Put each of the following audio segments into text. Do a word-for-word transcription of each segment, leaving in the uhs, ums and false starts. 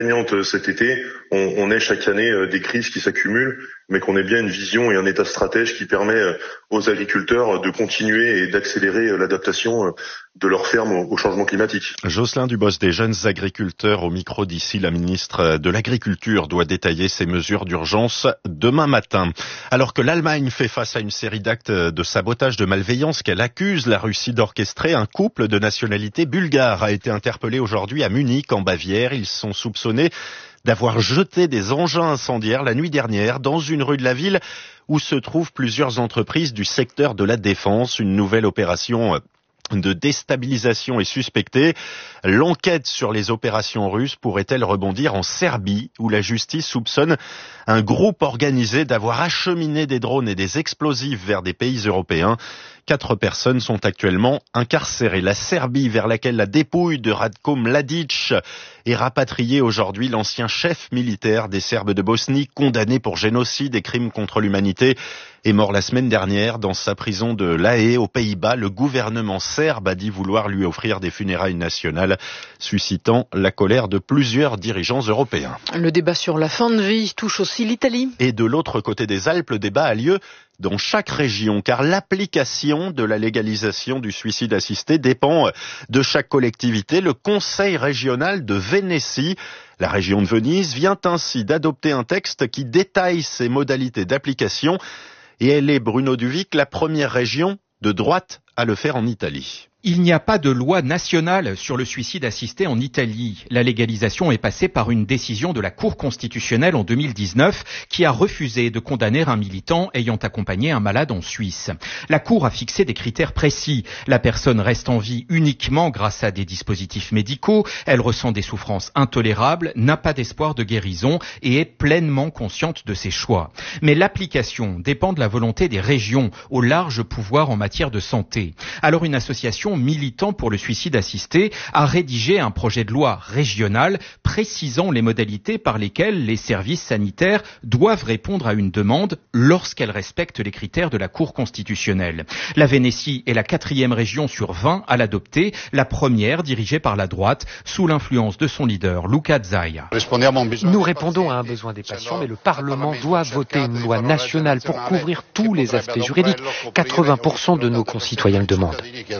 Cet été, on, on ait chaque année des crises qui s'accumulent, mais qu'on ait bien une vision et un état stratège qui permet aux agriculteurs de continuer et d'accélérer l'adaptation de leurs fermes au changement climatique. Jocelyn Dubos des jeunes agriculteurs au micro d'ici. La ministre de l'Agriculture doit détailler ses mesures d'urgence demain matin. Alors que l'Allemagne fait face à une série d'actes de sabotage, de malveillance qu'elle accuse la Russie d'orchestrer, un couple de nationalité bulgare a été interpellé aujourd'hui à Munich, en Bavière. Ils sont soupçonnés d'avoir jeté des engins incendiaires la nuit dernière dans une rue de la ville où se trouvent plusieurs entreprises du secteur de la défense. Une nouvelle opération de déstabilisation est suspectée. L'enquête sur les opérations russes pourrait-elle rebondir en Serbie, où la justice soupçonne un groupe organisé d'avoir acheminé des drones et des explosifs vers des pays européens. Quatre personnes sont actuellement incarcérées. La Serbie, vers laquelle la dépouille de Ratko Mladic est rapatriée aujourd'hui, l'ancien chef militaire des Serbes de Bosnie, condamné pour génocide et crimes contre l'humanité, est mort la semaine dernière dans sa prison de La Haye, aux Pays-Bas. Le gouvernement serbe a dit vouloir lui offrir des funérailles nationales, suscitant la colère de plusieurs dirigeants européens. Le débat sur la fin de vie touche aussi l'Italie. Et de l'autre côté des Alpes, le débat a lieu dans chaque région, car l'application de la légalisation du suicide assisté dépend de chaque collectivité. Le Conseil régional de Vénétie, la région de Venise, vient ainsi d'adopter un texte qui détaille ses modalités d'application, et elle est, Bruno Duvic, la première région de droite à le faire en Italie. Il n'y a pas de loi nationale sur le suicide assisté en Italie. La légalisation est passée par une décision de la Cour constitutionnelle en deux mille dix-neuf qui a refusé de condamner un militant ayant accompagné un malade en Suisse. La Cour a fixé des critères précis. La personne reste en vie uniquement grâce à des dispositifs médicaux, elle ressent des souffrances intolérables, n'a pas d'espoir de guérison et est pleinement consciente de ses choix. Mais l'application dépend de la volonté des régions, au large pouvoir en matière de santé. Alors une association militant pour le suicide assisté a rédigé un projet de loi régional précisant les modalités par lesquelles les services sanitaires doivent répondre à une demande lorsqu'elle respecte les critères de la Cour constitutionnelle. La Vénétie est la quatrième région sur vingt à l'adopter, la première dirigée par la droite sous l'influence de son leader Luca Zaia. Nous répondons à un besoin des patients, mais le Parlement doit voter une loi nationale pour couvrir tous les aspects juridiques. quatre-vingts pour cent de nos concitoyens le demandent.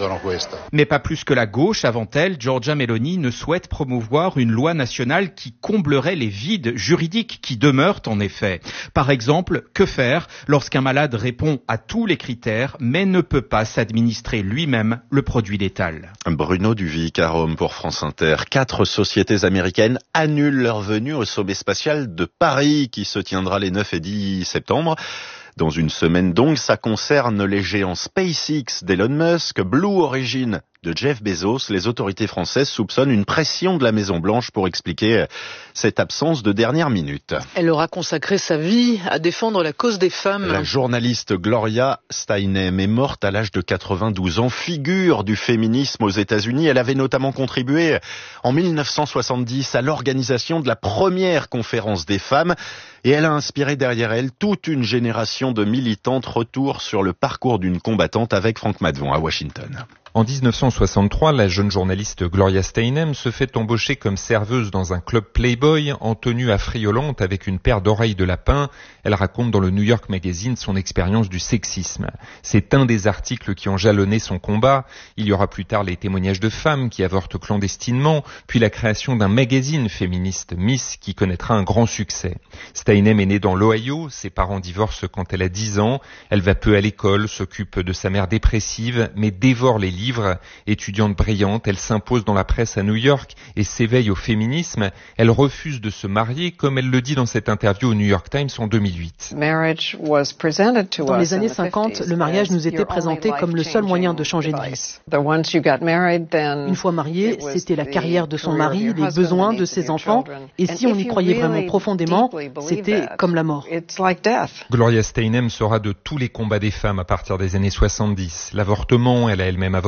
Mais pas plus que la gauche, avant elle, Giorgia Meloni ne souhaite promouvoir une loi nationale qui comblerait les vides juridiques qui demeurent en effet. Par exemple, que faire lorsqu'un malade répond à tous les critères mais ne peut pas s'administrer lui-même le produit létal? Bruno Duvic à Rome pour France Inter. Quatre sociétés américaines annulent leur venue au sommet spatial de Paris qui se tiendra les neuf et dix septembre. Dans une semaine donc, ça concerne les géants SpaceX d'Elon Musk, Blue Origin de Jeff Bezos. Les autorités françaises soupçonnent une pression de la Maison-Blanche pour expliquer cette absence de dernière minute. Elle aura consacré sa vie à défendre la cause des femmes. La journaliste Gloria Steinem est morte à l'âge de quatre-vingt-douze ans, figure du féminisme aux États-Unis. Elle avait notamment contribué en mille neuf cent soixante-dix à l'organisation de la première conférence des femmes. Et elle a inspiré derrière elle toute une génération de militantes. Retour sur le parcours d'une combattante avec Franck Madvon à Washington. En dix-neuf cent soixante-trois, la jeune journaliste Gloria Steinem se fait embaucher comme serveuse dans un club Playboy en tenue affriolante avec une paire d'oreilles de lapin. Elle raconte dans le New York Magazine son expérience du sexisme. C'est un des articles qui ont jalonné son combat. Il y aura plus tard les témoignages de femmes qui avortent clandestinement, puis la création d'un magazine féministe, Miss, qui connaîtra un grand succès. Steinem est née dans l'Ohio, ses parents divorcent quand elle a dix ans. Elle va peu à l'école, s'occupe de sa mère dépressive, mais dévore les livres. Étudiante brillante, elle s'impose dans la presse à New York et s'éveille au féminisme. Elle refuse de se marier, comme elle le dit dans cette interview au New York Times en deux mille huit. Dans les années cinquante, le mariage nous était présenté comme le seul moyen de changer de vie. Une fois marié, c'était la carrière de son mari, les besoins de ses enfants, et si on y croyait vraiment profondément, c'était comme la mort. Gloria Steinem sera de tous les combats des femmes à partir des années soixante-dix. L'avortement, elle a elle-même avorté.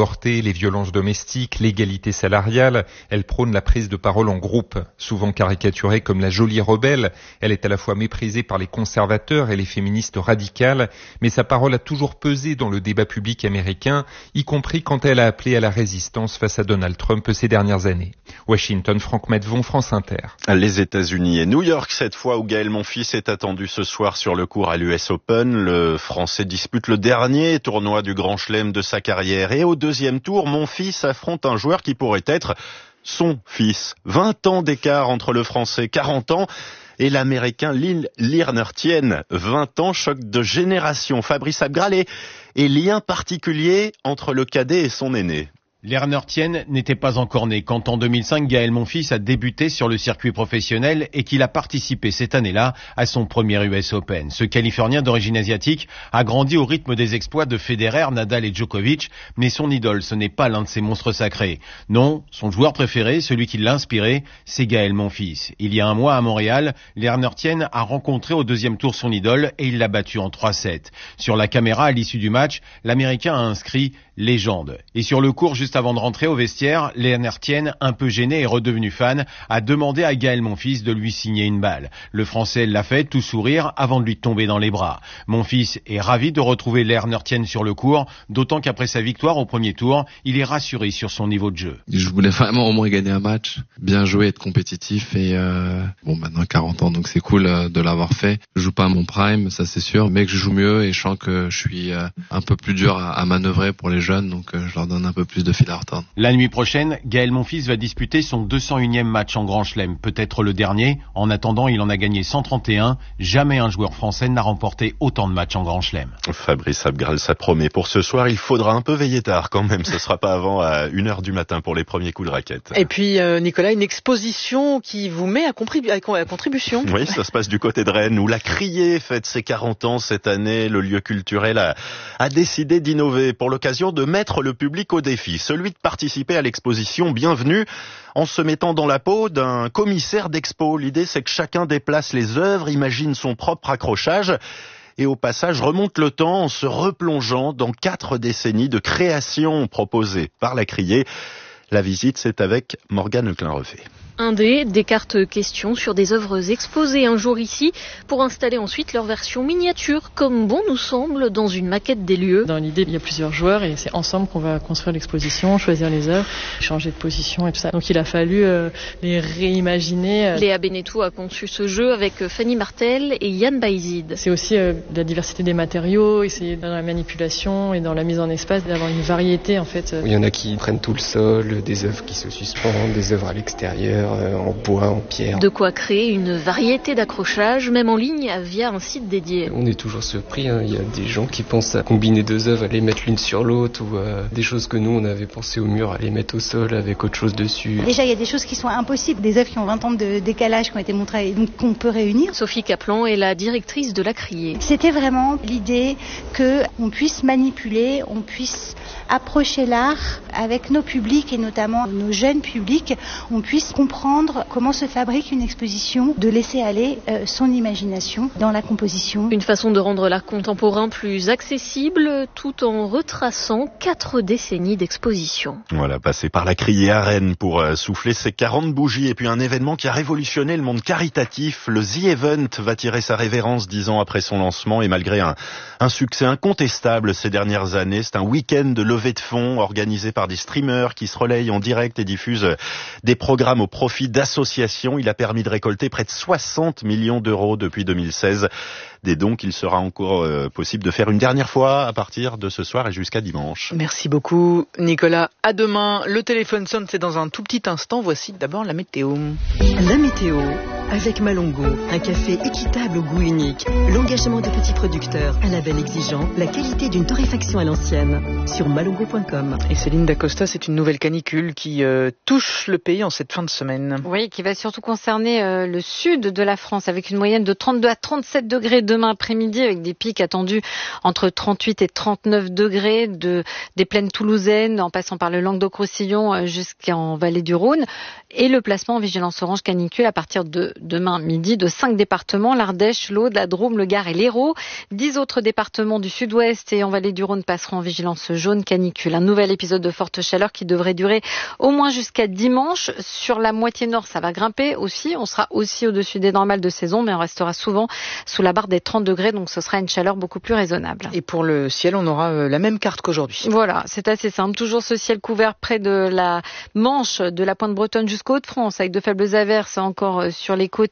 avorter, les violences domestiques, l'égalité salariale. Elle prône la prise de parole en groupe. Souvent caricaturée comme la jolie rebelle, elle est à la fois méprisée par les conservateurs et les féministes radicales, mais sa parole a toujours pesé dans le débat public américain, y compris quand elle a appelé à la résistance face à Donald Trump ces dernières années. Washington, Franck Medvon, France Inter. Les États-Unis et New York, cette fois où Gaël Monfils est attendu ce soir sur le court à l'U S Open. Le Français dispute le dernier tournoi du Grand Chelem de sa carrière. Et au deuxième tour, Monfils affronte un joueur qui pourrait être son fils. vingt ans d'écart entre le Français, quarante ans, et l'Américain Lil Lienertjen, vingt ans, choc de génération. Fabrice Abgral et, et lien particulier entre le cadet et son aîné. Lienertjen n'était pas encore né quand en deux mille cinq, Gaël Monfils a débuté sur le circuit professionnel et qu'il a participé cette année-là à son premier U S Open. Ce Californien d'origine asiatique a grandi au rythme des exploits de Federer, Nadal et Djokovic, mais son idole, ce n'est pas l'un de ses monstres sacrés. Non, son joueur préféré, celui qui l'a inspiré, c'est Gaël Monfils. Il y a un mois à Montréal, Lienertjen a rencontré au deuxième tour son idole et il l'a battu en trois sept. Sur la caméra, à l'issue du match, l'Américain a inscrit « Légende ». Et sur le court, juste avant de rentrer au vestiaire, Lienertjen, un peu gêné et redevenu fan, a demandé à Gaël Monfils de lui signer une balle. Le Français l'a fait, tout sourire, avant de lui tomber dans les bras. Monfils est ravi de retrouver Lienertjen sur le court, d'autant qu'après sa victoire au premier tour, il est rassuré sur son niveau de jeu. Je voulais vraiment au moins gagner un match, bien jouer, être compétitif et euh, bon maintenant quarante ans donc c'est cool euh, de l'avoir fait. Je joue pas à mon prime, ça c'est sûr, mais que je joue mieux et je sens que je suis euh, un peu plus dur à, à manœuvrer pour les jeunes, donc euh, je leur donne un peu plus de fil à retordre. La nuit prochaine, Gaël Monfils va disputer son deux cent unième match en Grand Chelem, peut-être le dernier. En attendant, il en a gagné cent trente et un. Jamais un joueur français n'a remporté autant de matchs en Grand Chelem. Fabrice Abgral, ça promet. Pour ce soir, il faudra un peu veiller tard quand même. Ce sera pas avant à une heure du matin pour les premiers coups de raquette. Et puis, euh, Nicolas, une exposition qui vous met à, contribu- à contribution. Oui, ça se passe du côté de Rennes, où la Criée fête ses quarante ans cette année. Le lieu culturel a, a décidé d'innover pour l'occasion de mettre le public au défi. Celui de participer à l'exposition Bienvenue en se mettant dans la peau d'un commissaire d'expo. L'idée, c'est que chacun déplace les œuvres, imagine son propre accrochage et au passage remonte le temps en se replongeant dans quatre décennies de création proposées par la Criée. La visite, c'est avec Morgane Leclin-Refait. Un dé, des cartes questions sur des œuvres exposées un jour ici pour installer ensuite leur version miniature, comme bon nous semble, dans une maquette des lieux. Dans l'idée, il y a plusieurs joueurs et c'est ensemble qu'on va construire l'exposition, choisir les œuvres, changer de position et tout ça. Donc il a fallu euh, les réimaginer. Léa Benetou a conçu ce jeu avec Fanny Martel et Yann Baïzid. C'est aussi euh, la diversité des matériaux, essayer dans la manipulation et dans la mise en espace d'avoir une variété en fait. Il y en a qui prennent tout le sol, des œuvres qui se suspendent, des œuvres à l'extérieur, en bois, en pierre. De quoi créer une variété d'accrochages, même en ligne, via un site dédié. On est toujours surpris, hein. Il y a des gens qui pensent à combiner deux œuvres, à les mettre l'une sur l'autre, ou euh, des choses que nous, on avait pensé au mur, à les mettre au sol avec autre chose dessus. Déjà, il y a des choses qui sont impossibles, des œuvres qui ont vingt ans de décalage, qui ont été montrées, et donc qu'on peut réunir. Sophie Kaplan est la directrice de la Criée. C'était vraiment l'idée qu'on puisse manipuler, on puisse approcher l'art avec nos publics, et notamment nos jeunes publics, on puisse comprendre comment se fabrique une exposition, de laisser aller euh, son imagination dans la composition. Une façon de rendre l'art contemporain plus accessible tout en retraçant quatre décennies d'exposition. Voilà, passé par la Criée à Rennes pour euh, souffler ses quarante bougies et puis un événement qui a révolutionné le monde caritatif. Le The Event va tirer sa révérence dix ans après son lancement et malgré un, un succès incontestable ces dernières années, c'est un week-end de levée de fonds organisé par des streamers qui se relayent en direct et diffusent des programmes au profit d'associations. Il a permis de récolter près de soixante millions d'euros depuis deux mille seize. Des dons qu'il sera encore euh, possible de faire une dernière fois à partir de ce soir et jusqu'à dimanche. Merci beaucoup Nicolas. À demain. Le téléphone sonne, c'est dans un tout petit instant. Voici d'abord la météo. La météo avec Malongo, un café équitable au goût unique, l'engagement de petits producteurs, un label exigeant, la qualité d'une torréfaction à l'ancienne. Sur malongo point com. Et Céline Dacosta, c'est une nouvelle canicule qui euh, touche le pays en cette fin de semaine. Germaine. Oui, qui va surtout concerner euh, le sud de la France avec une moyenne de trente-deux à trente-sept degrés demain après-midi avec des pics attendus entre trente-huit et trente-neuf degrés de, des plaines toulousaines en passant par le Languedoc-Roussillon jusqu'en vallée du Rhône et le placement en vigilance orange canicule à partir de demain midi de cinq départements, l'Ardèche, l'Aude, la Drôme, le Gard et l'Hérault. Dix autres départements du sud-ouest et en vallée du Rhône passeront en vigilance jaune canicule. Un nouvel épisode de forte chaleur qui devrait durer au moins jusqu'à dimanche. Sur la moitié nord, ça va grimper aussi. On sera aussi au-dessus des normales de saison, mais on restera souvent sous la barre des trente degrés, donc ce sera une chaleur beaucoup plus raisonnable. Et pour le ciel, on aura la même carte qu'aujourd'hui. Voilà, c'est assez simple. Toujours ce ciel couvert près de la Manche, de la pointe bretonne jusqu'aux Hauts-de-France, avec de faibles averses encore sur les côtes